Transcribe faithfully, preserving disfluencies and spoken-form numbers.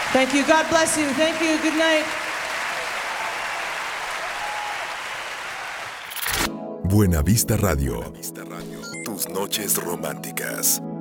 Thank you. God bless you. Thank you. Good night. Buena Vista Radio. Tus noches románticas.